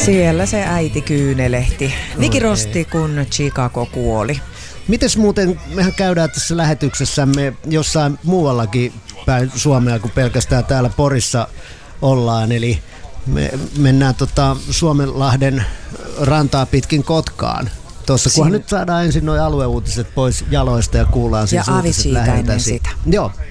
Siellä se äiti kyynelehti. Viki Rosti, kun Chicago kuoli. Mites muuten, mehän käydään tässä lähetyksessämme jossain muuallakin päin Suomea kuin pelkästään täällä Porissa ollaan, eli me mennään Suomenlahden rantaa pitkin Kotkaan. Kunhan nyt saadaan ensin nuo alueuutiset pois jaloista ja kuullaan siis uutiset läheltä. Sitä. Joo.